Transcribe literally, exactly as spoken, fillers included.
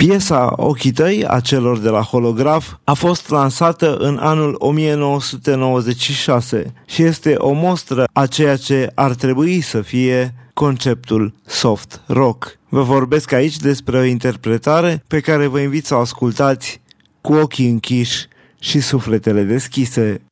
Piesa Ochii tăi, a celor de la Holograf, a fost lansată în anul o mie nouă sute nouăzeci și șase și este o mostră a ceea ce ar trebui să fie conceptul soft rock. Vă vorbesc aici despre o interpretare pe care vă invit să o ascultați cu ochii închiși și sufletele deschise.